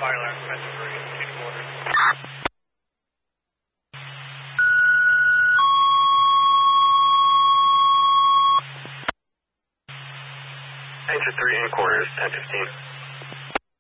fire alarm, Spencer 3 quarters. Spencer 3 in quarters, 1015.